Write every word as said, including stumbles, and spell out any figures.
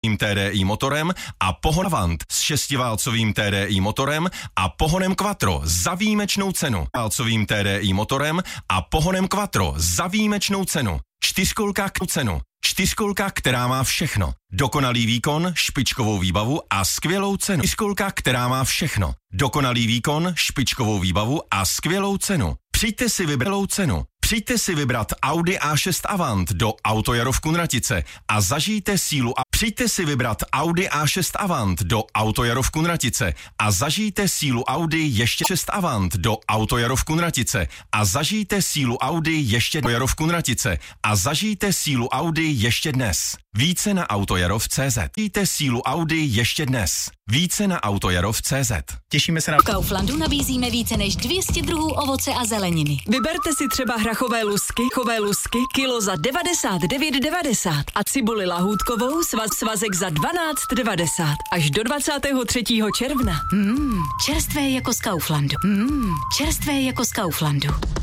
T D I motorem a pohon Avant s šestiválcovým T D I motorem a pohonem Quattro za výjimečnou cenu. Válcovým T D I motorem a pohonem Quattro za výjimečnou cenu. Čtyřkolka k cenu. Čtyřkolka, která má všechno. Dokonalý výkon, špičkovou výbavu a skvělou cenu. Čtyřkolka, která má všechno. Dokonalý výkon, špičkovou výbavu a skvělou cenu. Přijďte si vybrat cenu. Přijďte si vybrat Audi A šest Avant do Autojaro v Kunratice a zažijte sílu a přijďte si vybrat Audi A šest Avant do Autojaro v Kunratice a zažijte sílu Audi ještě šest Avant do Autojaro v Kunratice a zažijte sílu Audi ještě do Jaro v Kunratice a zažijte sílu Audi ještě dnes. Více na autojarov tečka cé zet. Zažijte sílu Audi ještě dnes. Více na autojarov tečka cé zet. Těšíme se na... V Kauflandu nabízíme více než dvě stě druhů ovoce a zeleniny. Vyberte si třeba hrachové lusky, chové lusky, kilo za devadesát devět devadesát a cibuli lahůdkovou svaz, svazek za dvanáct devadesát. Až do dvacátého třetího června. Mm, čerstvé jako z Kauflandu. Mm, čerstvé jako z Kauflandu.